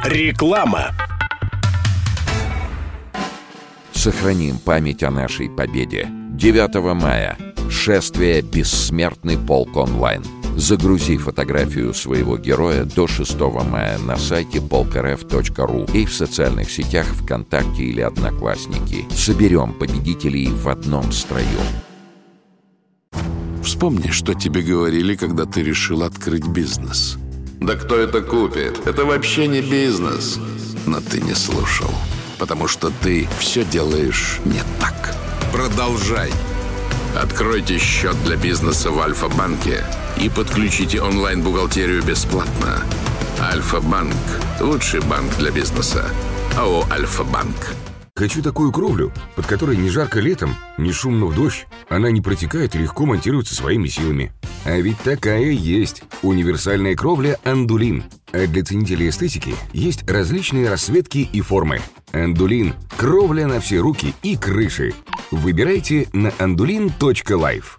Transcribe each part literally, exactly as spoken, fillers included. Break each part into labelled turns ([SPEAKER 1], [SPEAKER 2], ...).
[SPEAKER 1] Реклама.
[SPEAKER 2] Сохраним память о нашей победе. девятого мая. Шествие «Бессмертный полк онлайн». Загрузи фотографию своего героя до шестого мая на сайте полк эр эф точка ру и в социальных сетях ВКонтакте или Одноклассники. Соберем победителей в одном строю.
[SPEAKER 3] Вспомни, что тебе говорили, когда ты решил открыть бизнес.
[SPEAKER 4] Да кто это купит? Это вообще не бизнес.
[SPEAKER 3] Но ты не слушал, потому что ты все делаешь не так. Продолжай. Откройте счет для бизнеса в Альфа-банке и подключите онлайн-бухгалтерию бесплатно. Альфа-банк – лучший банк для бизнеса. АО «Альфа-банк».
[SPEAKER 5] Хочу такую кровлю, под которой не жарко летом, не шумно в дождь. Она не протекает и легко монтируется своими силами. А ведь такая есть. Универсальная кровля «Андулин». А для ценителей эстетики есть различные расцветки и формы. «Андулин» – кровля на все руки и крыши. Выбирайте на андулин точка лайф.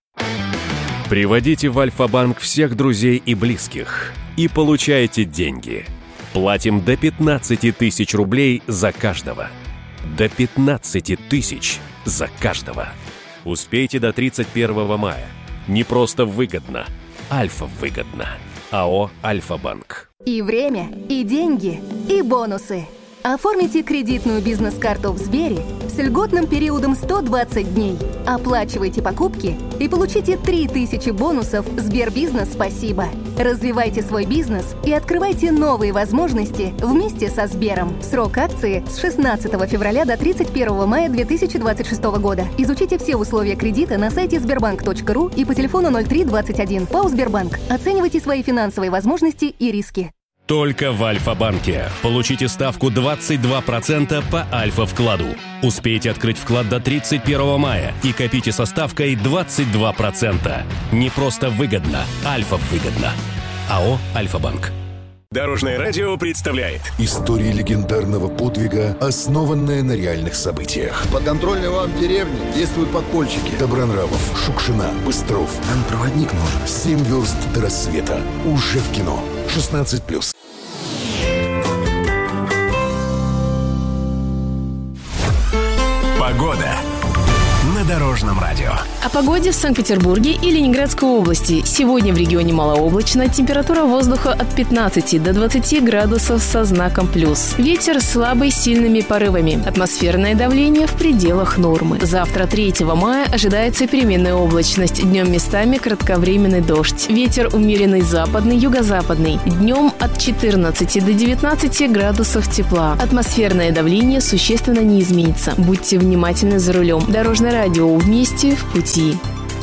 [SPEAKER 1] Приводите в Альфа-банк всех друзей и близких и получайте деньги. Платим до пятнадцати тысяч рублей за каждого. До пятнадцати тысяч за каждого. Успейте до тридцать первого мая. Не просто выгодно, Альфа-выгодно. АО «Альфа-банк».
[SPEAKER 6] И время, и деньги, и бонусы. Оформите кредитную бизнес-карту в Сбере с льготным периодом сто двадцать дней. Оплачивайте покупки и получите три тысячи бонусов Сбербизнес «Спасибо». Развивайте свой бизнес и открывайте новые возможности вместе со Сбером. Срок акции с шестнадцатого февраля до тридцать первого мая две тысячи двадцать шестого года. Изучите все условия кредита на сайте сбербанк точка ру и по телефону ноль три двадцать один. ПАО «Сбербанк». Оценивайте свои финансовые возможности и риски.
[SPEAKER 1] Только в Альфа-банке. Получите ставку двадцать два процента по Альфа-вкладу. Успейте открыть вклад до тридцать первого мая и копите со ставкой двадцать два процента. Не просто выгодно, Альфа-выгодно. АО «Альфа-банк».
[SPEAKER 7] Дорожное радио представляет
[SPEAKER 8] истории легендарного подвига, основанные на реальных событиях.
[SPEAKER 9] Подконтрольной вам деревне действуют подпольщики.
[SPEAKER 8] Добронравов, Шукшина, Быстров.
[SPEAKER 9] Нам проводник нужен.
[SPEAKER 8] Семь верст до рассвета. Уже в кино. шестнадцать плюс.
[SPEAKER 7] Погода на Дорожном радио.
[SPEAKER 10] О погоде в Санкт-Петербурге и Ленинградской области. Сегодня в регионе малооблачно. Температура воздуха от пятнадцати до двадцати градусов со знаком плюс. Ветер слабый с сильными порывами. Атмосферное давление в пределах нормы. Завтра, третьего мая, ожидается переменная облачность. Днем местами кратковременный дождь. Ветер умеренный западный, юго-западный. Днем от четырнадцати до девятнадцати градусов тепла. Атмосферное давление существенно не изменится. Будьте внимательны за рулем. Дорожное радио. Вместе в пути.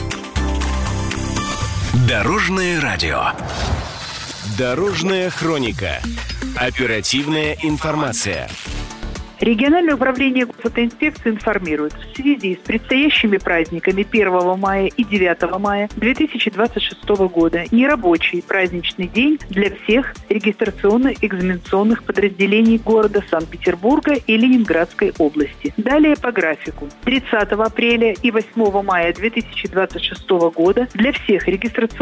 [SPEAKER 7] Дорожное радио. Дорожная хроника. Оперативная информация.
[SPEAKER 11] Региональное управление госавтоинспекции информирует, в связи с предстоящими праздниками первого мая и девятого мая две тысячи двадцать шестого года нерабочий праздничный день для всех регистрационно-экзаменационных подразделений города Санкт-Петербурга и Ленинградской области. Далее по графику. тридцатого апреля и восьмого мая две тысячи двадцать шестого года для всех регистрационных